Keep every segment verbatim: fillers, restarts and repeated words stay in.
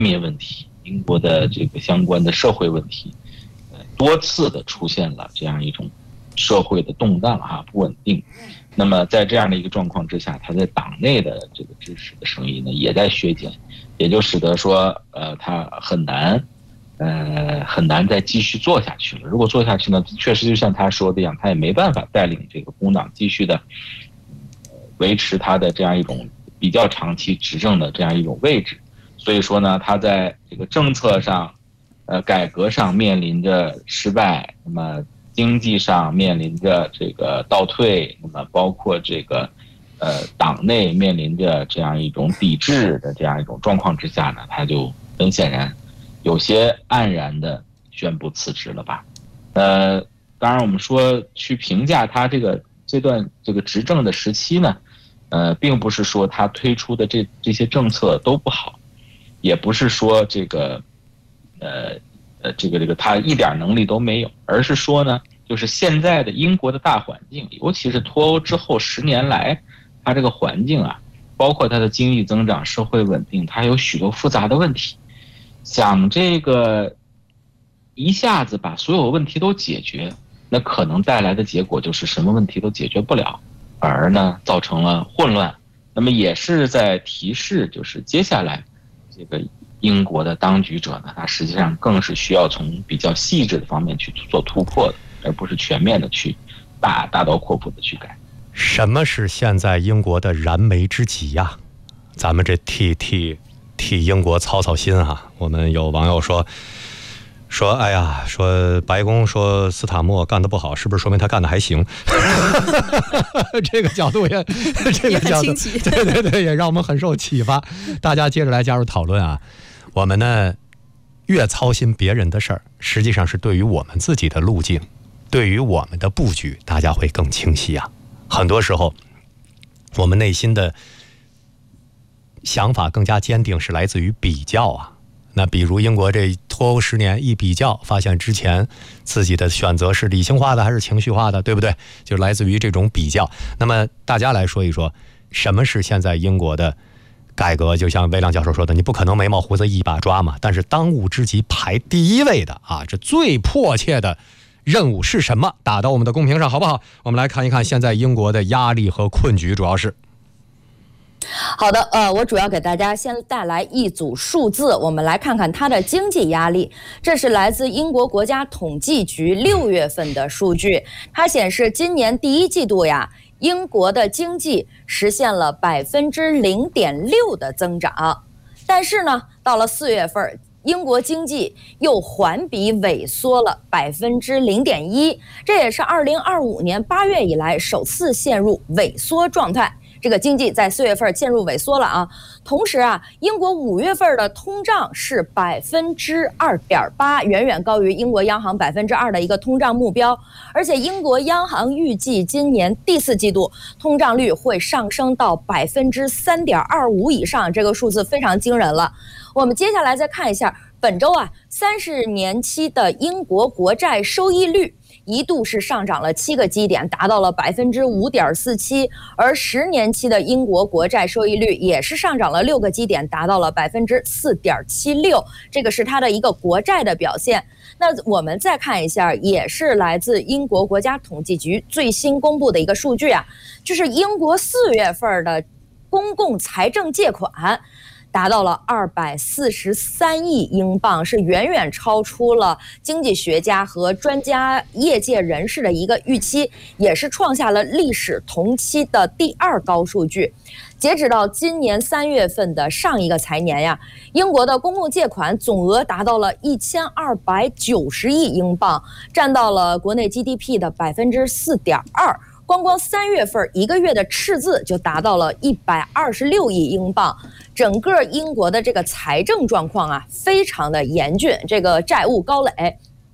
民问题、英国的这个相关的社会问题，呃，多次的出现了这样一种社会的动荡啊，不稳定。那么在这样的一个状况之下，他在党内的这个支持的声音呢也在削减，也就使得说，呃，他很难，呃，很难再继续做下去了。如果做下去呢，确实就像他说的一样，他也没办法带领这个工党继续的、呃、维持他的这样一种比较长期执政的这样一种位置。所以说呢，他在这个政策上，呃，改革上面临着失败，那么经济上面临着这个倒退，那么包括这个呃党内面临着这样一种抵制的这样一种状况之下呢，他就很显然有些黯然的宣布辞职了吧。呃，当然我们说去评价他这个这段这个执政的时期呢，呃，并不是说他推出的这这些政策都不好，也不是说这个呃。呃，这个这个他一点能力都没有，而是说呢，就是现在的英国的大环境，尤其是脱欧之后十年来，它这个环境啊，包括它的经济增长、社会稳定，它有许多复杂的问题。想这个一下子把所有问题都解决，那可能带来的结果就是什么问题都解决不了，而呢造成了混乱。那么也是在提示，就是接下来这个英国的当局者呢，他实际上更是需要从比较细致的方面去做突破的，而不是全面的去大大刀阔斧的去改。 什么是现在英国的燃眉之急呀、啊？咱们这替替替英国操操心啊！我们有网友说说，哎呀，说白宫说斯塔默干得不好，是不是说明他干得还行？这个角度也，这个角度，对对对，也让我们很受启发。大家接着来加入讨论啊！我们呢，越操心别人的事儿，实际上是对于我们自己的路径，对于我们的布局，大家会更清晰啊。很多时候，我们内心的想法更加坚定，是来自于比较啊。那比如英国这脱欧十年一比较，发现之前自己的选择是理性化的还是情绪化的，对不对？就来自于这种比较。那么大家来说一说，什么是现在英国的改革？就像魏亮教授说的，你不可能眉毛胡子一把抓嘛。但是当务之急排第一位的啊，这最迫切的任务是什么？打到我们的公屏上好不好？我们来看一看现在英国的压力和困局主要是。 好的，呃，我主要给大家先带来一组数字，我们来看看它的经济压力。这是来自英国国家统计局六月份的数据，它显示今年第一季度呀，英国的经济实现了百分之零点六的增长，但是呢，到了四月份，英国经济又环比萎缩了百分之零点一，这也是二零二五年八月以来首次陷入萎缩状态。这个经济在四月份陷入萎缩了啊。同时啊，英国五月份的通胀是百分之二点八，远远高于英国央行百分之二的一个通胀目标。而且英国央行预计今年第四季度通胀率会上升到百分之三点二五以上，这个数字非常惊人了。我们接下来再看一下本周啊，三十年期的英国国债收益率一度是上涨了七个基点，达到了百分之五点四七，而十年期的英国国债收益率也是上涨了六个基点，达到了百分之四点七六，这个是它的一个国债的表现。那我们再看一下，也是来自英国国家统计局最新公布的一个数据啊，就是英国四月份的公共财政借款达到了二百四十三亿英镑，是远远超出了经济学家和专家业界人士的一个预期，也是创下了历史同期的第二高数据。截止到今年三月份的上一个财年呀，英国的公共借款总额达到了一千二百九十亿英镑，占到了国内 G D P 的百分之四点二。光光三月份一个月的赤字就达到了一百二十六亿英镑，整个英国的这个财政状况啊，非常的严峻，这个债务高垒。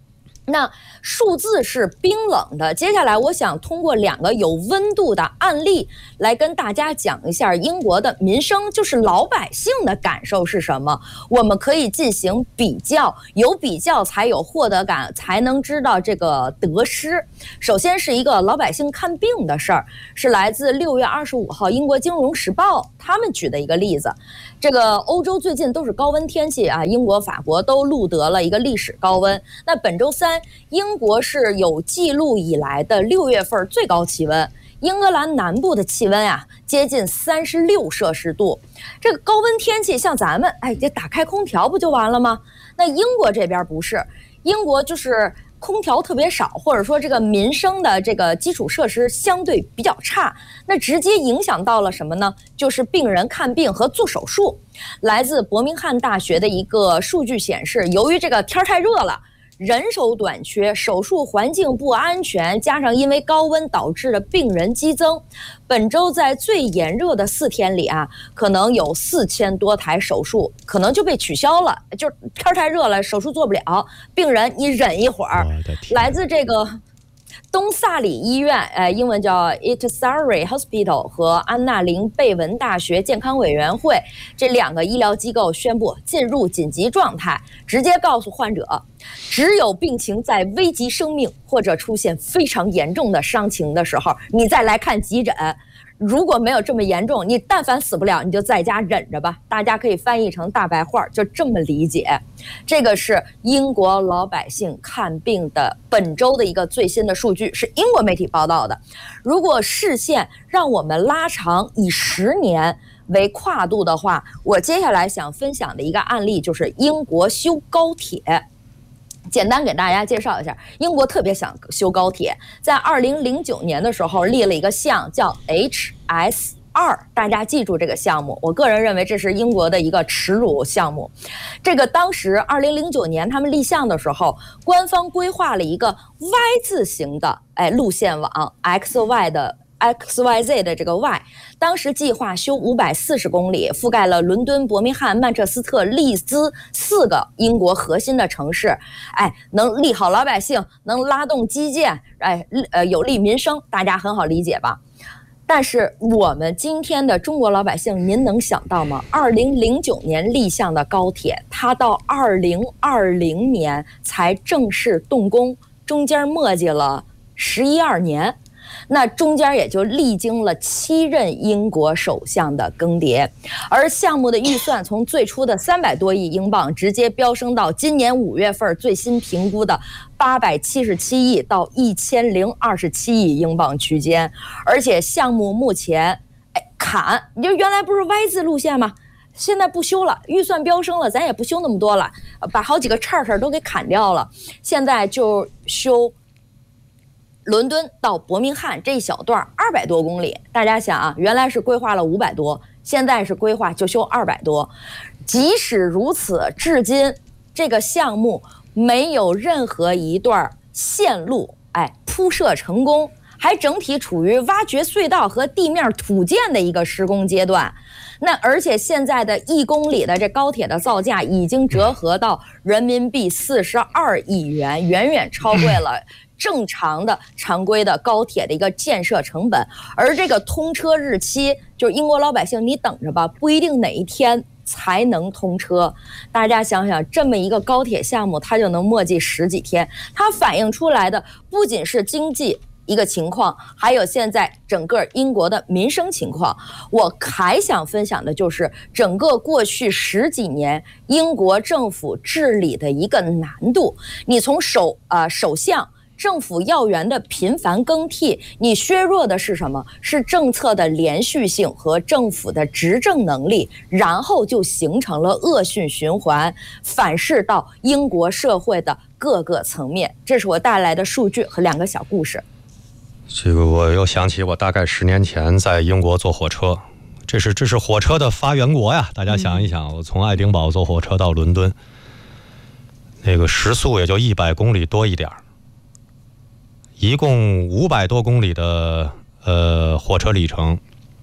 那数字是冰冷的，接下来我想通过两个有温度的案例来跟大家讲一下英国的民生，就是老百姓的感受是什么，我们可以进行比较，有比较才有获得感，才能知道这个得失。首先是一个老百姓看病的事儿，是来自六月二十五号英国金融时报他们举的一个例子。这个欧洲最近都是高温天气啊，英国、法国都录得了一个历史高温。那本周三，英国是有记录以来的六月份最高气温，英格兰南部的气温啊接近三十六摄氏度。这个高温天气，像咱们哎，这打开空调不就完了吗？那英国这边不是，英国就是空调特别少，或者说这个民生的这个基础设施相对比较差，那直接影响到了什么呢？就是病人看病和做手术。来自伯明翰大学的一个数据显示，由于这个天太热了，人手短缺，手术环境不安全，加上因为高温导致的病人激增，本周在最炎热的四天里啊，可能有四千多台手术可能就被取消了，就是天太热了，手术做不了，病人你忍一会儿。来自这个东萨里医院，呃，英文叫 Itasari Hospital 和安娜林贝文大学健康委员会这两个医疗机构宣布进入紧急状态，直接告诉患者，只有病情在危及生命或者出现非常严重的伤情的时候，你再来看急诊。如果没有这么严重，你但凡死不了，你就在家忍着吧。大家可以翻译成大白话，就这么理解。这个是英国老百姓看病的本周的一个最新的数据，是英国媒体报道的。如果视线让我们拉长以十年为跨度的话，我接下来想分享的一个案例就是英国修高铁。简单给大家介绍一下，英国特别想修高铁，在二零零九年的时候立了一个项叫 H S 二，大家记住这个项目。我个人认为这是英国的一个耻辱项目。这个当时二零零九年他们立项的时候，官方规划了一个 Y 字形的哎路线网 X Y 的。X Y Z 的这个 Y， 当时计划修五百四十公里，覆盖了伦敦、伯明翰、曼彻斯特、利兹四个英国核心的城市，哎，能利好老百姓，能拉动基建，哎，呃，有利民生，大家很好理解吧？但是我们今天的中国老百姓，您能想到吗？二零零九年立项的高铁，它到二零二零年才正式动工，中间磨叽了十一二年。那中间也就历经了七任英国首相的更迭，而项目的预算从最初的三百多亿英镑直接飙升到今年五月份最新评估的八百七十七亿到一千零二十七亿英镑区间。而且项目目前哎砍，你就原来不是 Y 字路线吗？现在不修了，预算飙升了，咱也不修那么多了，把好几个叉叉都给砍掉了，现在就修伦敦到伯明翰这一小段二百多公里，大家想啊，原来是规划了五百多，现在是规划就修二百多。即使如此，至今这个项目没有任何一段线路哎铺设成功，还整体处于挖掘隧道和地面土建的一个施工阶段。那而且现在的一公里的这高铁的造价已经折合到人民币四十二亿元，远远超过了正常的常规的高铁的一个建设成本。而这个通车日期，就是英国老百姓你等着吧，不一定哪一天才能通车。大家想想，这么一个高铁项目，它就能磨叽十几天，它反映出来的不仅是经济一个情况，还有现在整个英国的民生情况。我还想分享的就是整个过去十几年英国政府治理的一个难度。你从首呃首相政府要员的频繁更替，你削弱的是什么？是政策的连续性和政府的执政能力，然后就形成了恶性循环，反噬到英国社会的各个层面。这是我带来的数据和两个小故事。 这个我又想起我大概十年前在英国坐火车，这是这是火车的发源国呀。大家想一想，我从爱丁堡坐火车到伦敦，那个时速也就一百公里多一点，一共五百多公里的呃火车里程，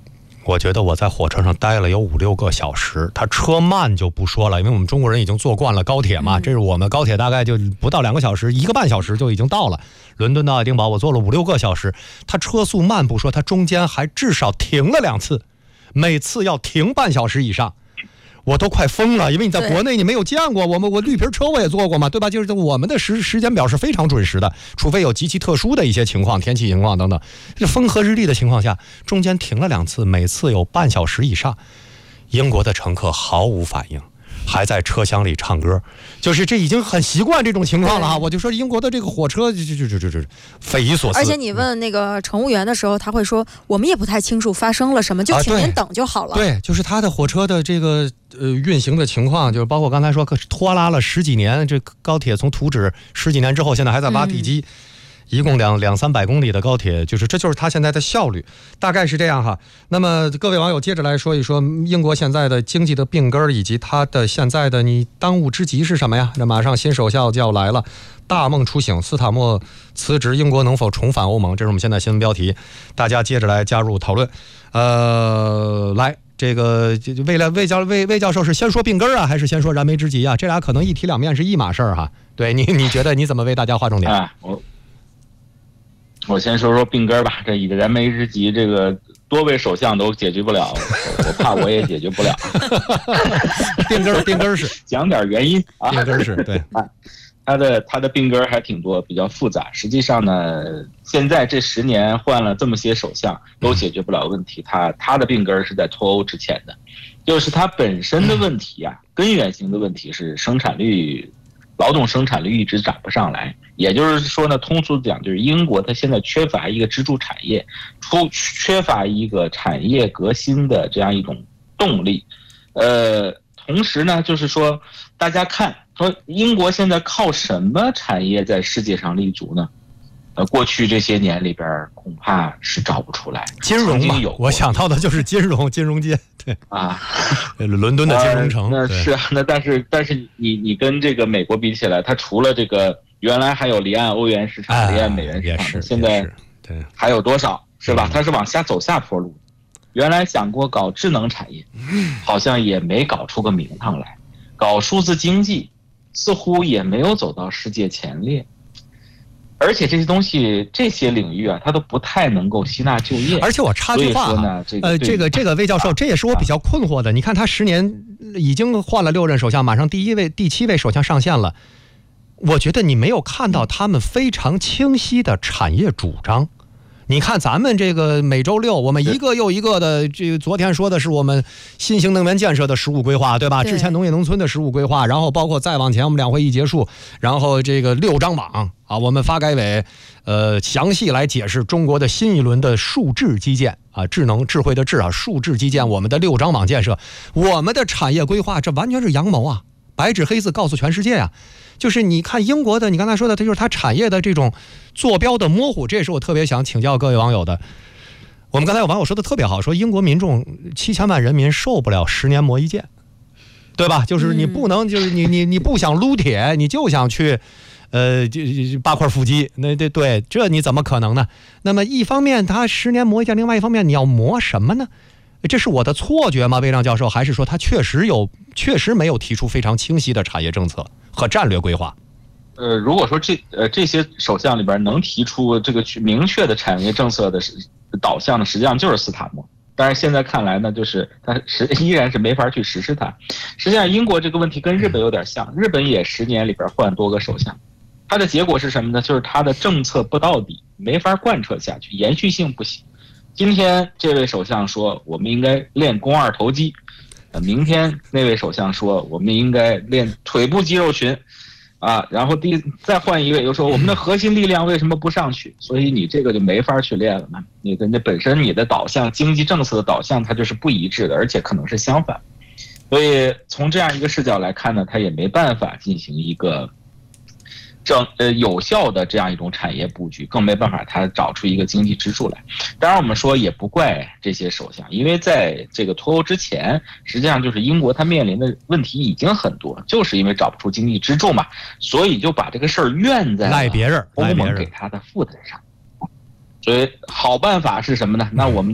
我觉得我在火车上待了有五六个小时，它车慢就不说了，因为我们中国人已经坐惯了高铁嘛，这是我们高铁大概就不到两个小时，一个半小时就已经到了。伦敦到爱丁堡我坐了五六个小时，它车速慢不说，它中间还至少停了两次，每次要停半小时以上。我都快疯了，因为你在国内你没有见过，我们我绿皮车我也坐过嘛，对吧？就是我们的时时间表是非常准时的，除非有极其特殊的一些情况，天气情况等等。这风和日丽的情况下，中间停了两次，每次有半小时以上。英国的乘客毫无反应，还在车厢里唱歌，就是这已经很习惯这种情况了哈。我就说英国的这个火车就就就就就匪夷所思。 而且你问那个乘务员的时候，他会说我们也不太清楚发生了什么，就请您等就好了。 啊、对, 对，就是他的火车的这个呃运行的情况，就是包括刚才说拖拉了十几年，这高铁从图纸十几年之后，现在还在挖地基。嗯，一共两两三百公里的高铁，就是这就是它现在的效率，大概是这样哈。那么各位网友接着来说一说英国现在的经济的病根以及它的现在的你当务之急是什么呀？那马上新首相就要来了，大梦初醒，斯坦默辞职，英国能否重返欧盟？这是我们现在新闻标题，大家接着来加入讨论。呃，来。这个魏了魏教魏魏教授是先说病根啊，还是先说燃眉之急啊？这俩可能一体两面是一码事儿哈。对你，你觉得你怎么为大家划重点？ 啊，我我先说说病根吧。这以燃眉之急，这个多位首相都解决不了，我, 我怕我也解决不了。 病根病根是讲点原因啊， 病根是对。 他的他的病根还挺多，比较复杂。实际上呢，现在这十年换了这么些首相，都解决不了问题。他他的病根是在脱欧之前的，就是他本身的问题啊，根源性的问题是生产率，劳动生产率一直涨不上来。也就是说呢，通俗讲，就是英国它现在缺乏一个支柱产业，出缺乏一个产业革新的这样一种动力。呃，同时呢，就是说大家看。说英国现在靠什么产业在世界上立足呢？呃，过去这些年里边恐怕是找不出来。 金融嘛，我想到的就是金融，金融街，对啊，伦敦的金融城。 呃、那是啊，那但是但是你你跟这个美国比起来，它除了这个原来还有离岸欧元市场、哎、离岸美元市场，现在对还有多少是吧？它是往下走下坡路。原来想过搞智能产业，好像也没搞出个名堂来；搞数字经济。似乎也没有走到世界前列，而且这些东西、这些领域啊，它都不太能够吸纳就业。 而且我插句话啊，呃，这个这个魏教授，这也是我比较困惑的。你看他十年已经换了六任首相，马上第一位、第七位首相上线了，我觉得你没有看到他们非常清晰的产业主张。你看咱们这个每周六我们一个又一个的，这个昨天说的是我们新型能源建设的实务规划，对吧？之前农业农村的实务规划，然后包括再往前我们两会一结束，然后这个六张网啊，我们发改委呃详细来解释中国的新一轮的数智基建啊，智能智慧的智啊，数智基建，我们的六张网建设，我们的产业规划，这完全是阳谋啊，白纸黑字告诉全世界啊。就是你看英国的，你刚才说的，它就是它产业的这种坐标的模糊，这也是我特别想请教各位网友的。我们刚才有网友说的特别好，说英国民众七千万人民受不了十年磨一剑，对吧？就是你不能，就是你你你不想撸铁，你就想去，呃，就八块腹肌，那对对，这你怎么可能呢？那么一方面他十年磨一剑，另外一方面你要磨什么呢？这是我的错觉吗？魏亮教授，还是说他确实有，确实没有提出非常清晰的产业政策和战略规划？ 呃，如果说这呃这些首相里边能提出这个明确的产业政策的导向的，实际上就是斯坦默。但是现在看来呢，就是他实依然是没法去实施它。实际上，英国这个问题跟日本有点像，日本也十年里边换多个首相，它的结果是什么呢？就是它的政策不到底，没法贯彻下去，延续性不行。今天这位首相说我们应该练肱二头肌，呃，明天那位首相说我们应该练腿部肌肉群，啊，然后第再换一位又说我们的核心力量为什么不上去？所以你这个就没法去练了嘛。你的那本身你的导向经济政策的导向它就是不一致的，而且可能是相反。所以从这样一个视角来看呢，它也没办法进行一个正呃有效的这样一种产业布局，更没办法他找出一个经济支柱来。当然我们说也不怪这些首相，因为在这个脱欧之前，实际上就是英国它面临的问题已经很多，就是因为找不出经济支柱嘛，所以就把这个事儿怨在赖别人， 欧盟给他的负担上。所以好办法是什么呢？那我们就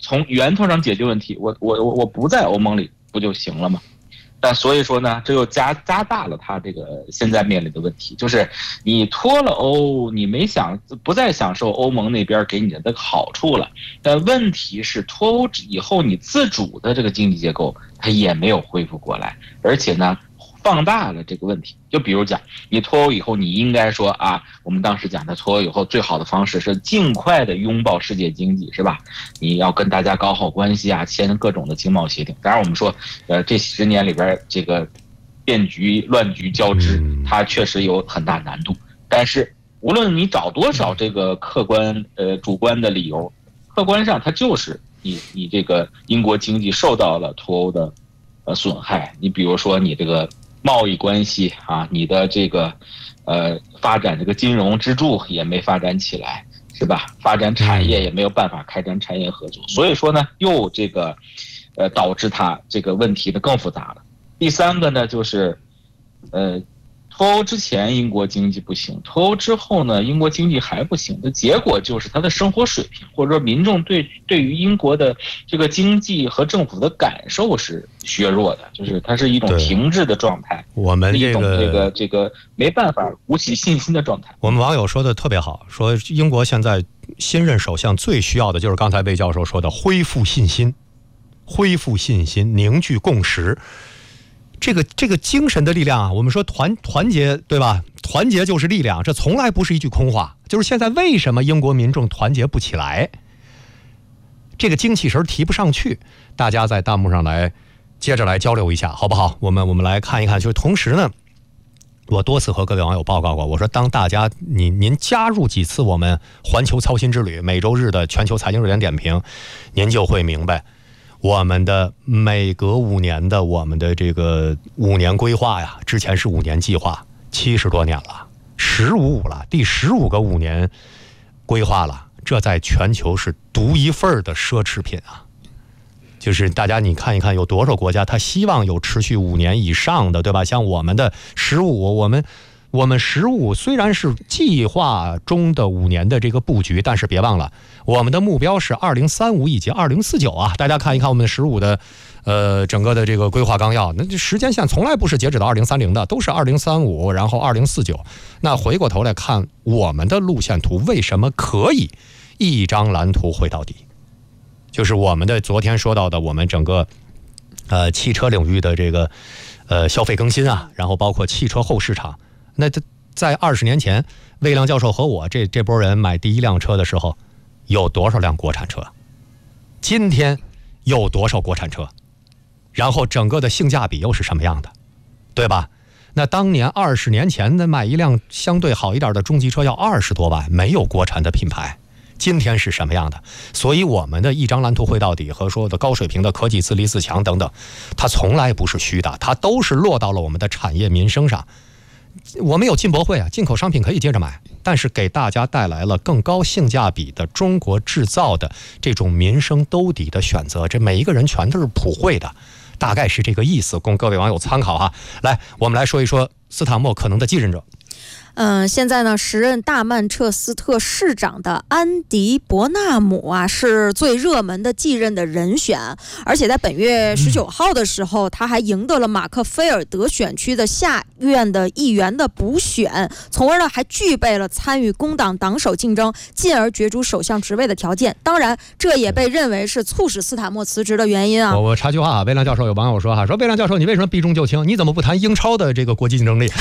从源头上解决问题，我我我我不在欧盟里不就行了吗？但所以说呢，这又加加大了他这个现在面临的问题，就是你脱了欧，你没想不再享受欧盟那边给你的好处了。但问题是脱欧以后，你自主的这个经济结构它也没有恢复过来，而且呢，放大了这个问题。就比如讲，你脱欧以后，你应该说啊，我们当时讲的脱欧以后最好的方式是尽快的拥抱世界经济，是吧？你要跟大家搞好关系啊，签各种的经贸协定。当然我们说，呃，这十年里边这个变局乱局交织，它确实有很大难度。但是无论你找多少这个客观呃主观的理由，客观上它就是你你这个英国经济受到了脱欧的呃损害。你比如说你这个贸易关系啊，你的这个呃发展这个金融支柱也没发展起来，是吧？发展产业也没有办法开展产业合作，所以说呢，又这个呃导致它这个问题呢更复杂了。第三个呢，就是呃脱欧之前英国经济不行，脱欧之后呢，英国经济还不行的结果就是它的生活水平，或者说民众对对于英国的这个经济和政府的感受是削弱的，就是它是一种停滞的状态， 我们这个这个这个没办法鼓起信心的状态。 我们网友说的特别好，说英国现在新任首相最需要的就是刚才魏教授说的恢复信心，恢复信心，凝聚共识。这个这个精神的力量啊，我们说团团结，对吧？团结就是力量，这从来不是一句空话。就是现在为什么英国民众团结不起来，这个精气神提不上去，大家在弹幕上来接着来交流一下，好不好？我们我们来看一看。就是同时呢，我多次和各位网友报告过，我说当大家您您加入几次我们环球操心之旅每周日的全球财经热点点评，您就会明白。我们的每隔五年的我们的这个五年规划呀，之前是五年计划，七十多年了，十五五了，第十五个五年规划了，这在全球是独一份的奢侈品啊！就是大家你看一看，有多少国家他希望有持续五年以上的，对吧？像我们的十五，我们我们十五虽然是计划中的五年的这个布局，但是别忘了。我们的目标是二零三五以及二零四九啊，大家看一看我们的十五的，呃，整个的这个规划纲要，那这时间线从来不是截止到二零三零的，都是二零三五，然后二零四九。那回过头来看我们的路线图，为什么可以一张蓝图绘到底？就是我们的昨天说到的，我们整个呃汽车领域的这个呃消费更新啊，然后包括汽车后市场。那在二十年前，魏亮教授和我这这波人买第一辆车的时候。有多少辆国产车？今天有多少国产车？然后整个的性价比又是什么样的，对吧？那当年二十年前的买一辆相对好一点的中级车要二十多万，没有国产的品牌。今天是什么样的？所以我们的一张蓝图绘到底和说的高水平的科技自立自强等等，它从来不是虚的，它都是落到了我们的产业民生上。我们有进博会啊，进口商品可以接着买，但是给大家带来了更高性价比的中国制造的这种民生兜底的选择，这每一个人全都是普惠的，大概是这个意思，供各位网友参考哈。来，我们来说一说斯坦莫可能的继任者。 嗯，现在呢，时任大曼彻斯特市长的安迪·伯纳姆啊，是最热门的继任的人选。而且在本月十九号的时候，他还赢得了马克菲尔德选区的下院的议员的补选，从而呢还具备了参与工党党首竞争，进而角逐首相职位的条件。当然，这也被认为是促使斯坦莫辞职的原因啊。 我我插句话啊，魏亮教授有网友说哈，说魏亮教授你为什么避重就轻？你怎么不谈英超的这个国际竞争力？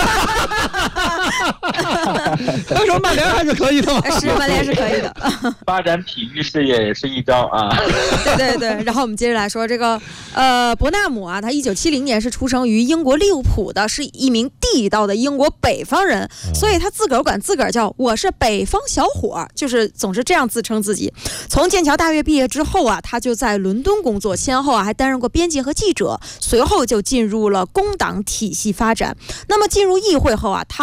他说曼联还是可以的嘛， 是曼联是可以的。 发展体育事业也是一招啊。 对对对，然后我们接着来说这个，呃，伯纳姆啊，他一九七零年是出生于英国利物浦的，是一名地道的英国北方人，所以他自个儿管自个儿叫我是北方小伙，就是总是这样自称自己。从剑桥大学毕业之后啊，他就在伦敦工作，先后啊还担任过编辑和记者，随后就进入了工党体系发展。那么进入议会后啊，他曾经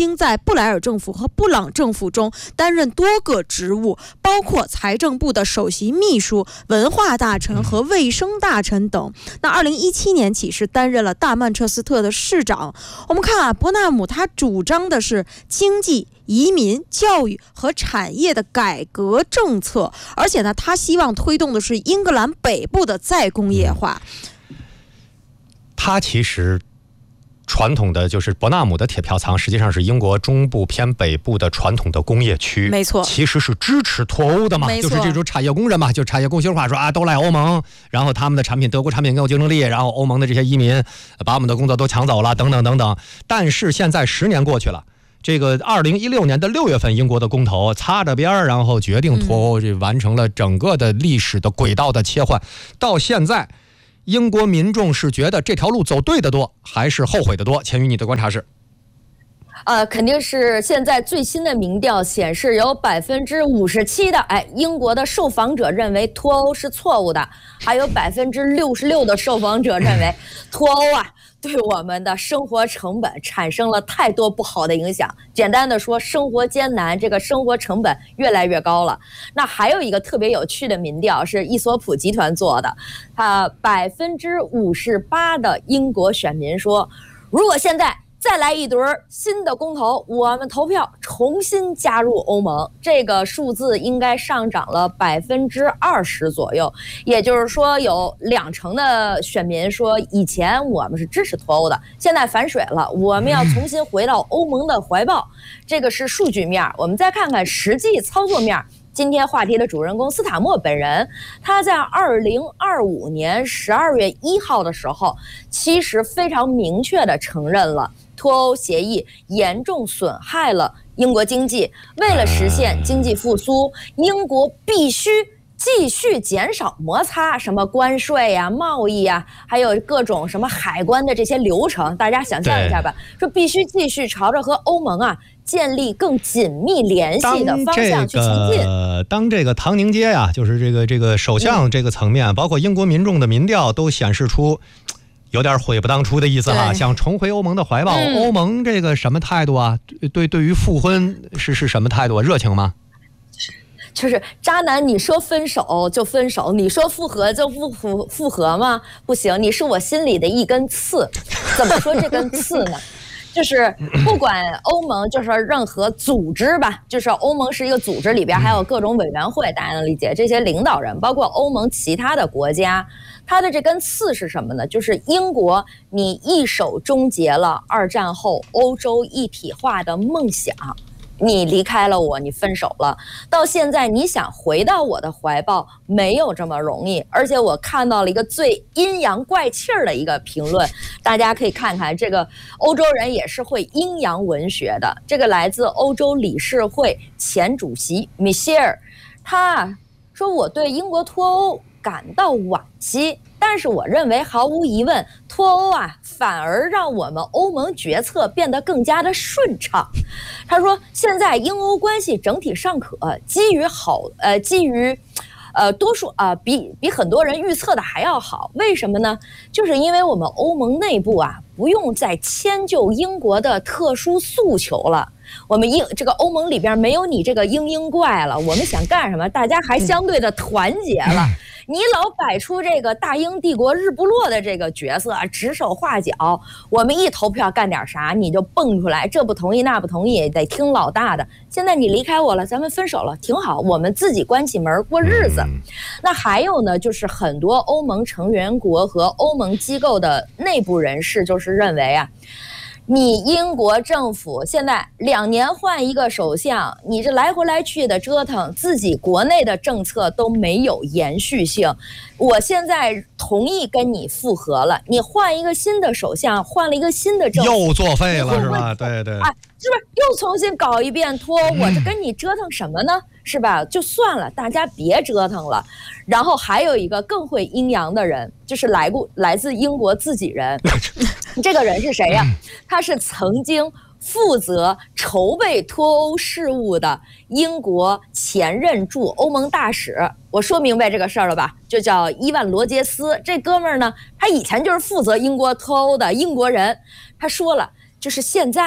经在布莱尔政府和布朗政府中担任多个职务，包括财政部的首席秘书、文化大臣和卫生大臣等。那二零一七年起是担任了大曼彻斯特的市长。我们看啊，伯纳姆他主张的是经济、移民、教育和产业的改革政策，而且呢，他希望推动的是英格兰北部的再工业化。 他其实传统的就是伯纳姆的铁票仓，实际上是英国中部偏北部的传统的工业区， 没错， 其实是支持脱欧的嘛，就是这种产业工人嘛，就产业共性化，说啊都来欧盟，然后他们的产品德国产品更有竞争力，然后欧盟的这些移民把我们的工作都抢走了，等等等等。但是现在十年过去了。这个二零一六年的六月份，英国的公投擦着边儿，然后决定脱欧，这完成了整个的历史的轨道的切换。到现在，英国民众是觉得这条路走对的多，还是后悔的多？千羽，你的观察是？ 呃，肯定是现在最新的民调显示，有百分之五十七的哎英国的受访者认为脱欧是错误的，还有百分之六十六的受访者认为脱欧啊对我们的生活成本产生了太多不好的影响。简单的说，生活艰难，这个生活成本越来越高了。那还有一个特别有趣的民调是伊索普集团做的，啊，百分之五十八的英国选民说，如果现在再来一轮新的公投，我们投票重新加入欧盟，这个数字应该上涨了百分之二十左右。也就是说，有两成的选民说，以前我们是支持脱欧的，现在反水了，我们要重新回到欧盟的怀抱。这个是数据面，我们再看看实际操作面。今天话题的主人公斯塔默本人，他在二零二五年十二月一号的时候，其实非常明确地承认了脱欧协议严重损害了英国经济。为了实现经济复苏，英国必须继续减少摩擦，什么关税呀、贸易呀，还有各种什么海关的这些流程，大家想象一下吧，说必须继续朝着和欧盟啊建立更紧密联系的方向去前进。 呃，当这个唐宁街呀，就是这个这个首相这个层面，嗯、包括英国民众的民调都显示出有点悔不当初的意思哈，想重回欧盟的怀抱。嗯、欧盟这个什么态度啊？对，对于复婚是是什么态度啊？热情吗？ 就是渣男，你说分手就分手，你说复合就复复复合吗？不行，你是我心里的一根刺。怎么说这根刺呢？就是不管欧盟，就是任何组织吧，就是欧盟是一个组织，里边还有各种委员会，大家能理解这些领导人，包括欧盟其他的国家，它的这根刺是什么呢？就是英国，你一手终结了二战后欧洲一体化的梦想。你离开了我，你分手了，到现在你想回到我的怀抱没有这么容易。而且我看到了一个最阴阳怪气儿的一个评论，大家可以看看，这个欧洲人也是会阴阳文学的。这个来自欧洲理事会前主席米歇尔，他说，我对英国脱欧感到惋惜，但是我认为毫无疑问，脱欧啊反而让我们欧盟决策变得更加的顺畅。他说，现在英欧关系整体尚可，基于好呃基于呃多数啊、呃、比比很多人预测的还要好。为什么呢？就是因为我们欧盟内部啊不用再迁就英国的特殊诉求了。我们英这个欧盟里边没有你这个嘤嘤怪了，我们想干什么，大家还相对的团结了。你老摆出这个大英帝国日不落的这个角色，指手画脚，我们一投票干点啥你就蹦出来，这不同意那不同意，得听老大的。现在你离开我了，咱们分手了，挺好，我们自己关起门过日子。那还有呢，就是很多欧盟成员国和欧盟机构的内部人士就是认为啊，你英国政府现在两年换一个首相，你这来回来去的折腾，自己国内的政策都没有延续性。我现在同意跟你复合了，你换一个新的首相，换了一个新的政府， 又作废了是吧？对对， 啊，是不是又重新搞一遍脱？我这跟你折腾什么呢？是吧？就算了，大家别折腾了。然后还有一个更会阴阳的人，就是来过来自英国自己人。这个人是谁呀、啊？他是曾经负责筹备脱欧事务的英国前任驻欧盟大使。我说明白这个事儿了吧？就叫伊万罗杰斯。这哥们儿呢，他以前就是负责英国脱欧的英国人。他说了，就是现在呀、啊，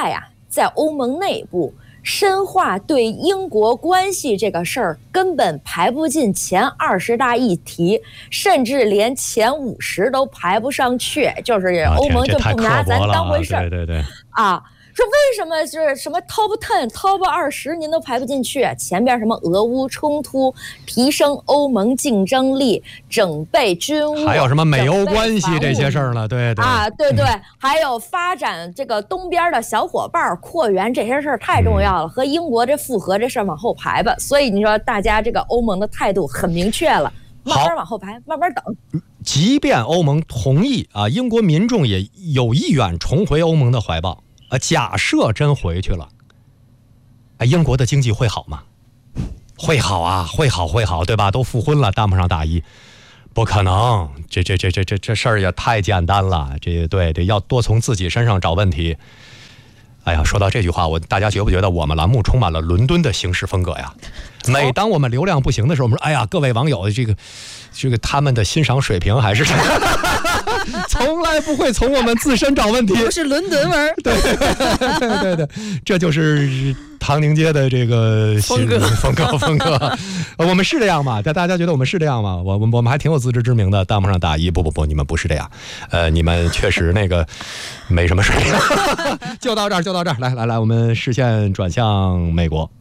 在欧盟内部深化对英国关系这个事儿根本排不进前二十大议题，甚至连前五十都排不上去，就是欧盟就不拿咱当回事儿、 啊、对对对啊。说为什么是什么 top ten、top 二十您都排不进去？前边什么俄乌冲突、提升欧盟竞争力、整备军务， 还有什么美欧关系这些事儿呢？对对啊，对对，还有发展这个东边的小伙伴扩员这些事儿太重要了，和英国这复合这事儿往后排吧。所以你说大家这个欧盟的态度很明确了，慢慢往后排，慢慢等。 即便欧盟同意啊，英国民众也有意愿重回欧盟的怀抱。啊，假设真回去了，哎，英国的经济会好吗？会好啊，会好会好，对吧？都复婚了，当不上大衣，不可能。这这这这这这事儿也太简单了。这对这要多从自己身上找问题。哎呀，说到这句话，我大家觉不觉得我们栏目充满了伦敦的行事风格呀？每当我们流量不行的时候，我们说，哎呀，各位网友，这个这个他们的欣赏水平还是从来不会从我们自身找问题， 不是伦敦味儿。 对对对对，这就是唐宁街的这个风格风格风格。我们是这样吗？大家觉得我们是这样吗？我我我们还挺有自知之明的，当不上大衣。不不不，你们不是这样。呃，你们确实那个没什么水平。就到这儿，就到这儿。来来来，我们视线转向美国。